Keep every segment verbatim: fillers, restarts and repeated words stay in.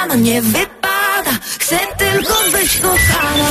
No nie wypada, chcę tylko być kochana.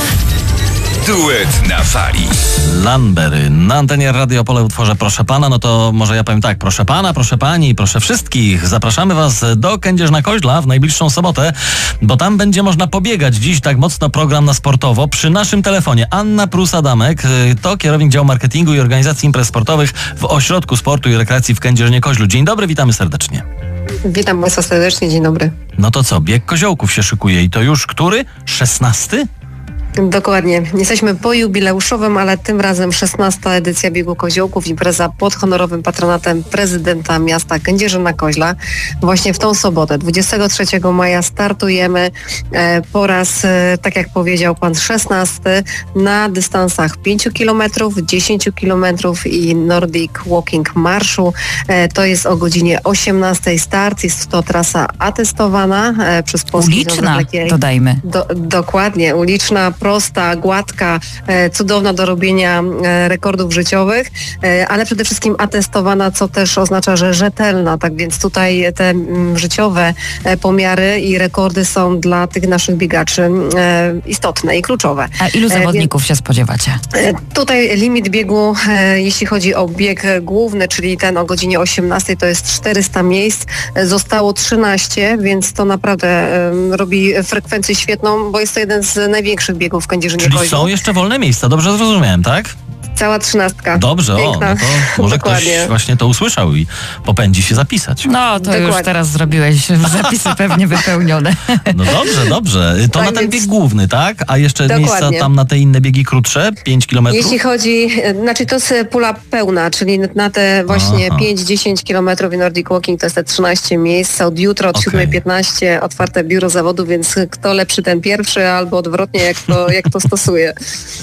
Duet na fali. Lambery na antenie Radio Opole utworze Proszę Pana. No to może ja powiem tak, proszę Pana, proszę Pani, proszę wszystkich. Zapraszamy Was do Kędzierzyna-Koźla w najbliższą sobotę, bo tam będzie można pobiegać. Dziś tak mocno program na sportowo. Przy naszym telefonie Anna Prus-Adamek, to kierownik działu marketingu i organizacji imprez sportowych w Ośrodku Sportu i Rekreacji w Kędzierzynie-Koźlu. Dzień dobry, witamy serdecznie. Witam Państwa serdecznie, dzień dobry. No to co, bieg koziołków się szykuje i to już który? szesnasty? Dokładnie. Jesteśmy po jubileuszowym, ale tym razem szesnasta edycja Biegu Koziołków, impreza pod honorowym patronatem prezydenta miasta Kędzierzyna-Koźla. Właśnie w tą sobotę, dwudziestego trzeciego maja startujemy e, po raz, e, tak jak powiedział Pan, szesnasty na dystansach pięciu kilometrów, dziesięciu kilometrów i Nordic Walking Marszu. E, to jest o godzinie osiemnastej start. Jest to trasa atestowana e, przez Polski Uliczna, Związek dodajmy. Do, dokładnie, uliczna, prosta, gładka, e, cudowna do robienia e, rekordów życiowych, e, ale przede wszystkim atestowana, co też oznacza, że rzetelna. Tak więc tutaj te m, życiowe e, pomiary i rekordy są dla tych naszych biegaczy e, istotne i kluczowe. A ilu zawodników e, się spodziewacie? E, tutaj limit biegu, e, jeśli chodzi o bieg główny, czyli ten o godzinie osiemnastej, to jest czterysta miejsc. E, zostało trzynaście, więc to naprawdę e, robi frekwencję świetną, bo jest to jeden z największych biegów w Kędzierzynie-Koźlu. Czyli są jeszcze wolne miejsca, dobrze zrozumiałem, tak? Cała trzynastka. Dobrze, Piękna. o, no to może Dokładnie. ktoś właśnie to usłyszał i popędzi się zapisać. No, to Dokładnie. już teraz zrobiłeś zapisy pewnie wypełnione. No dobrze, dobrze. To Tak na ten więc- bieg główny, tak? A jeszcze Dokładnie. miejsca tam na te inne biegi krótsze? pięć kilometrów? Jeśli chodzi, znaczy to jest pula pełna, czyli na te właśnie Aha. pięć dziesięć kilometrów i Nordic Walking to jest te trzynaście miejsc. Od jutra, od Okej. siódmej piętnaście otwarte biuro zawodu, więc kto lepszy, ten pierwszy, albo odwrotnie, jak to, jak to stosuje.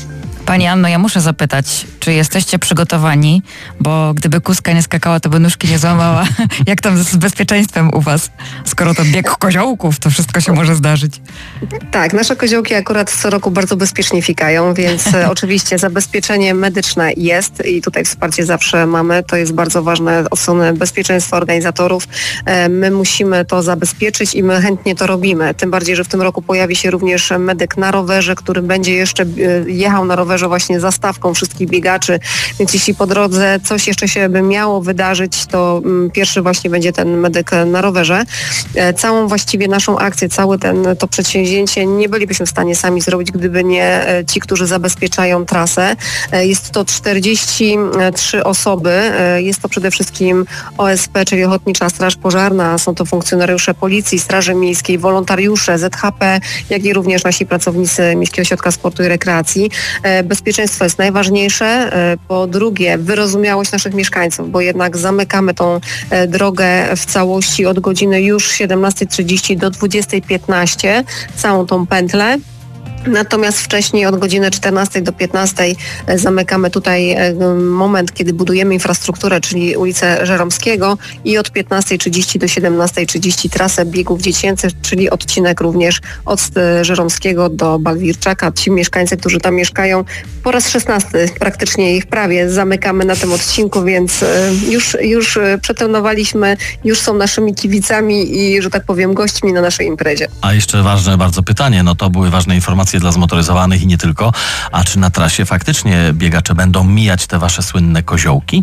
Pani Anno, ja muszę zapytać, czy jesteście przygotowani, bo gdyby kuska nie skakała, to by nóżki nie złamała. Jak tam z bezpieczeństwem u Was? Skoro to bieg koziołków, to wszystko się może zdarzyć. Tak, nasze koziołki akurat co roku bardzo bezpiecznie fikają, więc e, oczywiście zabezpieczenie medyczne jest i tutaj wsparcie zawsze mamy. To jest bardzo ważne od strony bezpieczeństwa organizatorów. E, my musimy to zabezpieczyć i my chętnie to robimy. Tym bardziej, że w tym roku pojawi się również medyk na rowerze, który będzie jeszcze e, jechał na rowerze właśnie zastawką wszystkich biegaczy, więc jeśli po drodze coś jeszcze się by miało wydarzyć, to mm, pierwszy właśnie będzie ten medyk na rowerze. E, całą właściwie naszą akcję, całe ten, to przedsięwzięcie nie bylibyśmy w stanie sami zrobić, gdyby nie e, ci, którzy zabezpieczają trasę. E, jest to czterdzieści trzy osoby. E, jest to przede wszystkim O S P, czyli Ochotnicza Straż Pożarna. Są to funkcjonariusze Policji, Straży Miejskiej, wolontariusze, Z H P, jak i również nasi pracownicy Miejskiego Ośrodka Sportu i Rekreacji. E, Bezpieczeństwo jest najważniejsze. E, Po drugie, wyrozumiałość naszych mieszkańców, bo jednak zamykamy tą e, drogę w całości od godziny już siedemnastej trzydzieści do dwudziestej piętnaście, całą tą pętlę. Natomiast wcześniej od godziny czternastej do piętnastej e, zamykamy tutaj e, moment, kiedy budujemy infrastrukturę, czyli ulicę Żeromskiego, i od piętnastej trzydzieści do siedemnastej trzydzieści trasę biegów dziecięcych, czyli odcinek również od e, Żeromskiego do Balwirczaka. Ci mieszkańcy, którzy tam mieszkają, po raz szesnasty praktycznie ich prawie zamykamy na tym odcinku, więc e, już, już e, przetrenowaliśmy, już są naszymi kibicami i, że tak powiem, gośćmi na naszej imprezie. A jeszcze ważne bardzo pytanie, no to były ważne informacje dla zmotoryzowanych i nie tylko. A czy na trasie faktycznie biegacze będą mijać te wasze słynne koziołki?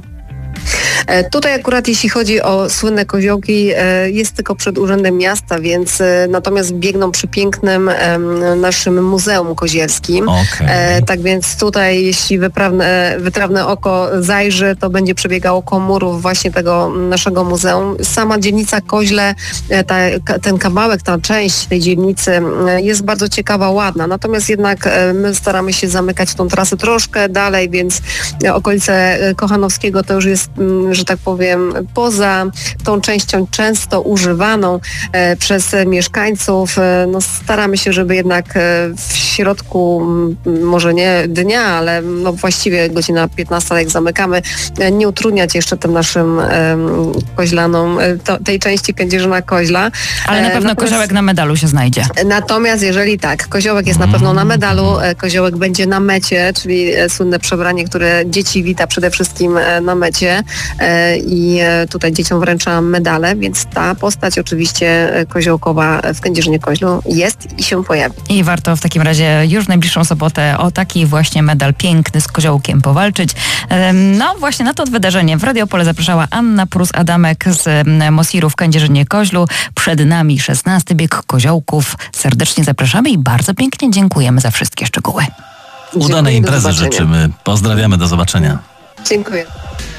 E, Tutaj akurat jeśli chodzi o słynne koziołki, e, jest tylko przed Urzędem Miasta, więc e, natomiast biegną przy pięknym em, naszym Muzeum Kozielskim. Okej. E, tak więc tutaj jeśli wyprawne, wytrawne oko zajrzy, to będzie przebiegało koło murów właśnie tego naszego muzeum. Sama dzielnica Koźle, e, ta, ka- ten kawałek, ta część tej dzielnicy e, jest bardzo ciekawa, ładna. Natomiast jednak e, my staramy się zamykać tą trasę troszkę dalej, więc e, okolice e, Kochanowskiego to już jest, m, że tak powiem, poza tą częścią często używaną e, przez mieszkańców. E, no, staramy się, żeby jednak e, w środku, m, może nie dnia, ale no, właściwie godzina piętnasta, jak zamykamy, e, nie utrudniać jeszcze tym naszym e, koźlanom e, to, tej części Kędzierzyna-Koźla. Ale na E, pewno natomiast- koziołek na medalu się znajdzie. Natomiast jeżeli tak, koziołek jest na pewno na medalu, e, koziołek będzie na mecie, czyli e, słynne przebranie, które dzieci wita przede wszystkim e, na mecie. e, i e, tutaj dzieciom wręczałam medale, więc ta postać oczywiście e, koziołkowa w Kędzierzynie-Koźlu jest i się pojawi. I warto w takim razie już w najbliższą sobotę o taki właśnie medal piękny z koziołkiem powalczyć. Em, No właśnie na to wydarzenie w Radio Opole zapraszała Anna Prus-Adamek z em, Mosiru w Kędzierzynie-Koźlu. Przed nami szesnasty bieg koziołków. Serdecznie zapraszamy i bardzo pięknie dziękujemy za wszystkie szczegóły. Udanej Dziękuję, do imprezy zobaczenia. życzymy. Pozdrawiamy, do zobaczenia. Dziękuję.